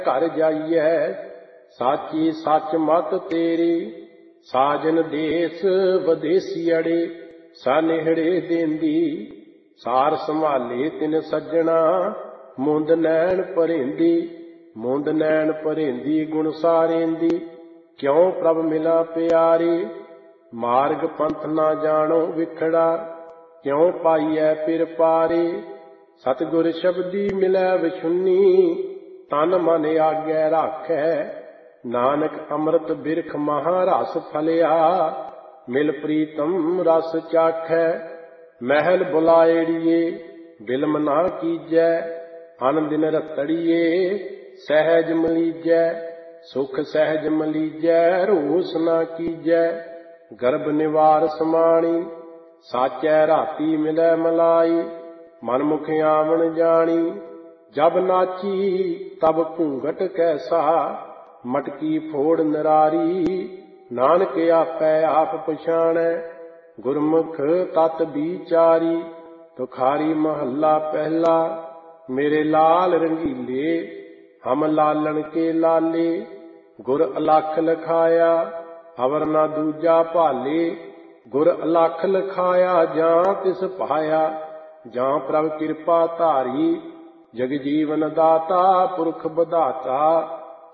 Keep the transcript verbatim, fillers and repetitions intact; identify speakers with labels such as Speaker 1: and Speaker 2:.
Speaker 1: घर जाइए साची सच मत तेरी। साजन देश विदेसी अड़े सानेहड़े देंदी। सार संभाले तिन सज्जणा मुंद नैन भरेंदी। मुंद नैन भरेंदी गुण सारेंदी क्यों प्रभ मिला प्यारे। मार्ग पंथ ना जानो विखड़ा क्यों पाइए फिर पारे। सतगुर शब्दी मिलै विछुन्नी तन मन आगे राखै। नानक अमृत बिरख महारस फलिया मिल प्रीतम रस चाखै। महल बुलाएड़िए बिलम ना कीजै अन दिन रतड़िए सहज मलीजै। सुख सहज मलीजै रोस ना कीजै। गर्भ निवार समाणी साचै राती मिलै मलाई। मन मुख आवन जानी जब नाची तब घूंघट कैसा। मटकी फोड़ नरारी नानक आपै आप पछाणै। गुरमुख तत विचारी तुखारी महला पहला। मेरे लाल रंगीले हम लालन के लाले। गुर अलख लखाया अवर ना दूजा भाले। गुर अलख लखाया जां तिस पाया। जां प्रभ कृपा धारी जग जीवन दाता पुरख बधाता।